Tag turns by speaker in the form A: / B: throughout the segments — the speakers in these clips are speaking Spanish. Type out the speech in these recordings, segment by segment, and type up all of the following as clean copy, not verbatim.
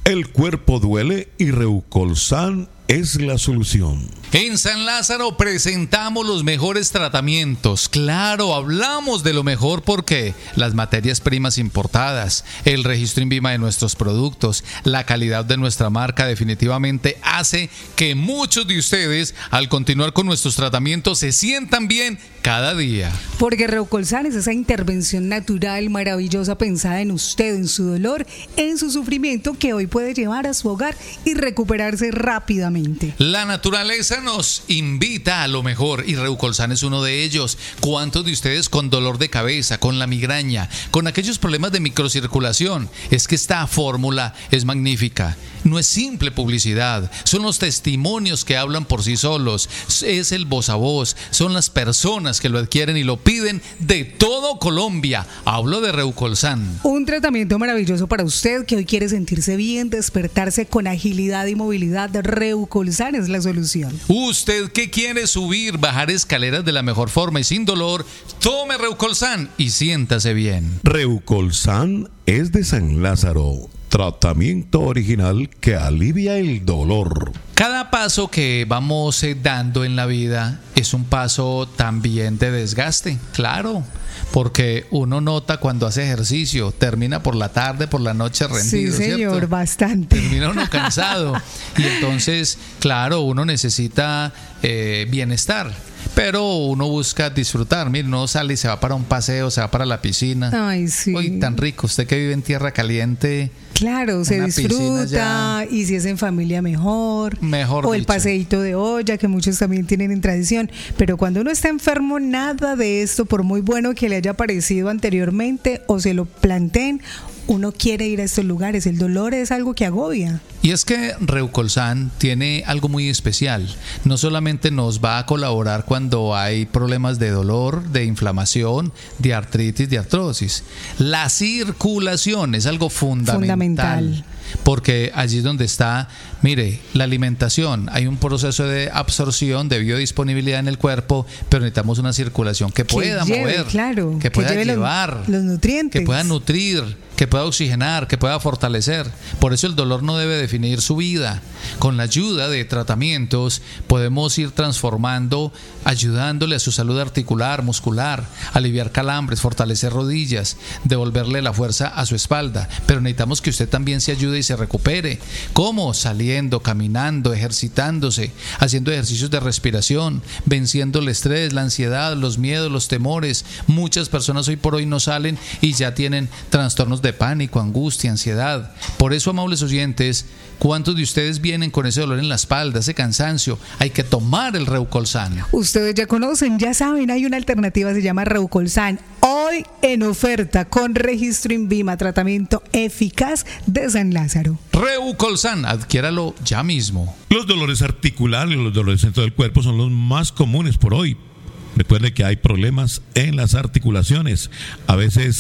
A: El cuerpo duele y Reucolsan es la solución.
B: En San Lázaro presentamos los mejores tratamientos. Claro, hablamos de lo mejor porque las materias primas importadas, el registro INVIMA de nuestros productos, la calidad de nuestra marca definitivamente hace que muchos de ustedes, al continuar con nuestros tratamientos, se sientan bien cada día.
C: Porque Reucolsan es esa intervención natural, maravillosa, pensada en usted, en su dolor, en su sufrimiento, que hoy puede llevar a su hogar y recuperarse rápidamente.
B: La naturaleza nos invita a lo mejor y Reucolsan es uno de ellos. ¿Cuántos de ustedes con dolor de cabeza, con la migraña, con aquellos problemas de microcirculación? Es que esta fórmula es magnífica. No es simple publicidad, son los testimonios que hablan por sí solos, es el voz a voz, son las personas que lo adquieren y lo piden de todo Colombia. Hablo de Reucolsan.
C: Un tratamiento maravilloso para usted que hoy quiere sentirse bien, despertarse con agilidad y movilidad. Reucolsan es la solución.
B: Usted que quiere subir, bajar escaleras de la mejor forma y sin dolor, tome Reucolsan y siéntase bien.
A: Reucolsan es de San Lázaro. Tratamiento original que alivia el dolor.
B: Cada paso que vamos dando en la vida es un paso también de desgaste, claro, porque uno nota cuando hace ejercicio, termina por la tarde, por la noche rendido,
C: sí, señor,
B: ¿cierto?
C: bastante.
B: Termina uno cansado y entonces, claro, uno necesita bienestar. Pero uno busca disfrutar. Mire, uno sale y se va para un paseo, se va para la piscina.
C: Ay, sí.
B: Uy, tan rico. Usted que vive en tierra caliente.
C: Claro, se disfruta y si es en familia mejor. O el paseíto de olla, que muchos también tienen en tradición. Pero cuando uno está enfermo, nada de esto, por muy bueno que le haya parecido anteriormente o se lo planteen, uno quiere ir a estos lugares. El dolor es algo que agobia.
B: Y es que Reucolsan tiene algo muy especial. No solamente nos va a colaborar cuando hay problemas de dolor, de inflamación, de artritis, de artrosis. La circulación es algo fundamental. Porque allí es donde está, mire, la alimentación. Hay un proceso de absorción, de biodisponibilidad en el cuerpo, pero necesitamos una circulación que pueda mover,
C: claro,
B: que pueda llevar
C: los nutrientes,
B: que pueda nutrir, que pueda oxigenar, que pueda fortalecer. Por eso el dolor no debe definir su vida. Con la ayuda de tratamientos podemos ir transformando, ayudándole a su salud articular, muscular, aliviar calambres, fortalecer rodillas, devolverle la fuerza a su espalda. Pero necesitamos que usted también se ayude y se recupere. ¿Cómo? Saliendo, caminando, ejercitándose, haciendo ejercicios de respiración, venciendo el estrés, la ansiedad, los miedos, los temores. Muchas personas hoy por hoy no salen y ya tienen trastornos de pánico, angustia, ansiedad. Por eso, amables oyentes, ¿cuántos de ustedes vienen con ese dolor en la espalda, ese cansancio? Hay que tomar el Reucolsan.
C: Ustedes ya conocen, ya saben, hay una alternativa, se llama Reucolsan. Hoy en oferta con registro INVIMA, tratamiento eficaz de San Lázaro.
B: Reucolsan, adquiéralo ya mismo.
A: Los dolores articulares y los dolores en todo el cuerpo son los más comunes por hoy. Recuerde que hay problemas en las articulaciones. A veces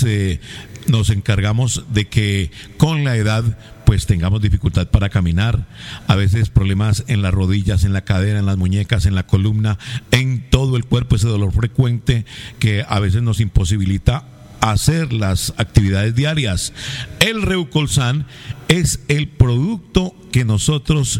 A: nos encargamos de que con la edad pues tengamos dificultad para caminar, a veces problemas en las rodillas, en la cadera, en las muñecas, en la columna, en todo el cuerpo, ese dolor frecuente que a veces nos imposibilita hacer las actividades diarias. El Reucolsan es el producto que nosotros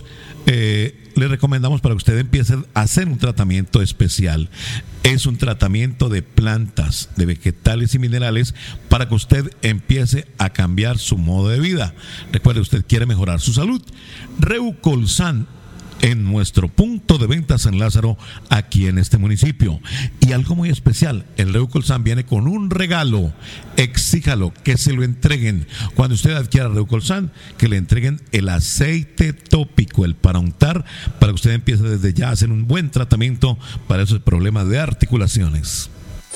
A: le recomendamos para que usted empiece a hacer un tratamiento especial. Es un tratamiento de plantas, de vegetales y minerales para que usted empiece a cambiar su modo de vida. Recuerde, usted quiere mejorar su salud. Reucolsan en nuestro punto de venta San Lázaro, aquí en este municipio. Y algo muy especial, el Reucolsan viene con un regalo. Exíjalo, que se lo entreguen. Cuando usted adquiera Reucolsan, que le entreguen el aceite tópico, el para untar, para que usted empiece desde ya a hacer un buen tratamiento para esos problemas de articulaciones.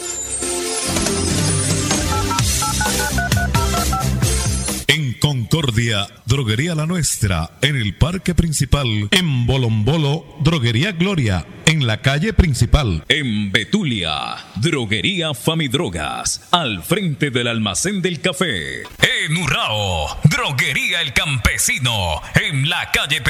A: En Concordia, Droguería La Nuestra, en el Parque Principal. En Bolombolo, Droguería Gloria, en la calle principal.
D: En Betulia, Droguería Famidrogas, al frente del almacén del café. En Urrao, Droguería El Campesino, en la calle